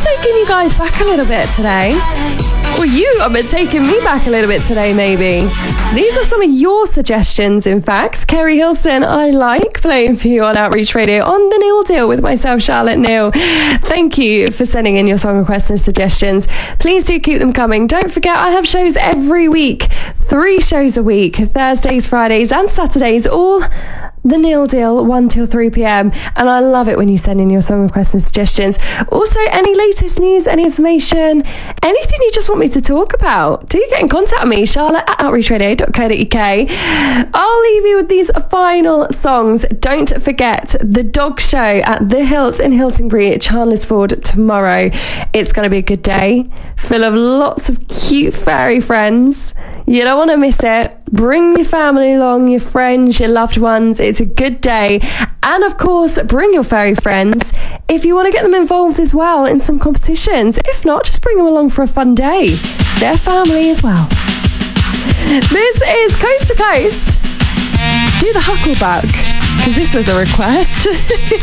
taking you guys back a little bit today. Well, you have been taking me back a little bit today, maybe. These are some of your suggestions, in fact. Kerry Hilson, I like playing for you on Outreach Radio on The Neil Deal with myself, Charlotte Neal. Thank you for sending in your song requests and suggestions. Please do keep them coming. Don't forget, I have shows every week. 3 shows a week. Thursdays, Fridays and Saturdays, all The Neil Deal, 1 till 3 p.m. And I love it when you send in your song requests and suggestions. Also, any latest news, any information, anything you just want me to talk about, do get in contact with me, charlotte@outreachradio.co.uk. I'll leave you with these final songs. Don't forget the dog show at the Hilt in Hiltonbury at Chandlersford tomorrow. It's going to be a good day, full of lots of cute furry friends. You don't want to miss it. Bring your family along, your friends, your loved ones. It's a good day. And of course, bring your furry friends if you want to get them involved as well in some competitions. If not, just bring them along for a fun day. They're family as well. This is Coast to Coast. Do the Huckleback, because this was a request.